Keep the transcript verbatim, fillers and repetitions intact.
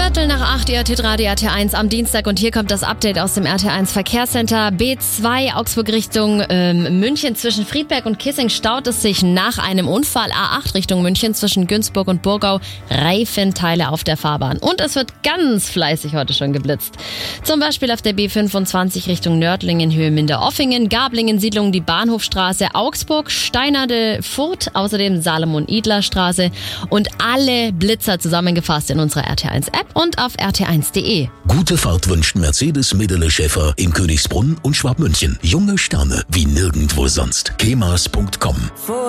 Viertel nach acht, ihr hört Radio R T eins am Dienstag und hier kommt das Update aus dem R T eins Verkehrscenter. B zwei Augsburg Richtung ähm, München zwischen Friedberg und Kissing staut es sich nach einem Unfall. A acht Richtung München zwischen Günzburg und Burgau, Reifenteile auf der Fahrbahn. Und es wird ganz fleißig heute schon geblitzt. Zum Beispiel auf der B fünfundzwanzig Richtung Nördlingen, Höhe Minderoffingen, Gablingen, Siedlung die Bahnhofstraße, Augsburg, Steinade, Furth, außerdem Salomon-Idler-Straße und alle Blitzer zusammengefasst in unserer R T eins App und auf r t eins punkt de. Gute Fahrt wünscht Mercedes Medele Schäfer in Königsbrunn und Schwabmünchen. Junge Sterne wie nirgendwo sonst. kemas punkt com